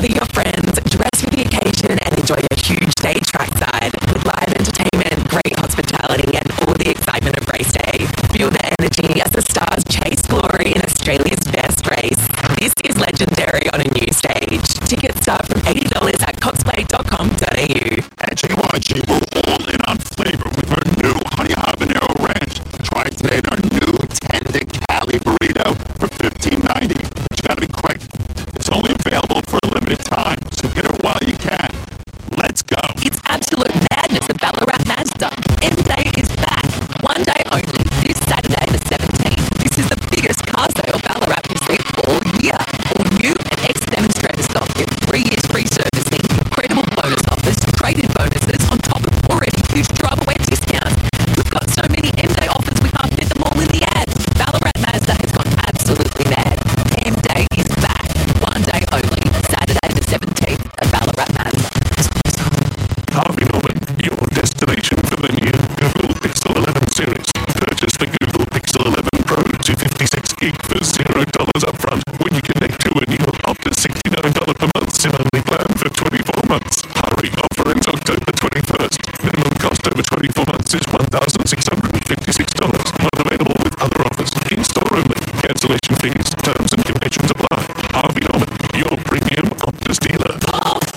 gather your friends, dress for the occasion, and enjoy a huge day trackside with live entertainment, great hospitality, and all the excitement of race day. Feel the energy as the stars chase glory in Australia's best race. This is legendary on a new stage. Tickets start from $80 at coxplay.com.au. At JYG, we're all in on flavor with our new Honey Habanero Ranch. Try today our new Tender Cali Burrito for $15.90. But you gotta be quick. It's only available for a limited time, so get it while you can. Let's go. It's absolute madness at Ballarat Mazda. M-Day is back. One day only, this Saturday the 17th. This is the biggest car sale Ballarat will see all year. All new and ex-demonstrator stock get 3 years free servicing, incredible bonus offers, trade-in bonuses on top of already huge drive-away discounts. We've got so many M-Day offers we can't fit them all in the ad. Ballarat Mazda has gone absolutely mad. M-Day is back. One day only, Saturday the 17th at Ballarat Mazda. Harvey Norman, your destination for the new Google Pixel 11 series. Purchase the Google Pixel 11 Pro 256 gig for $0 up front when you connect to a new Optus $69 per month SIM-only plan for 24 months. Hurry, offer ends October 21st. Minimum cost over 24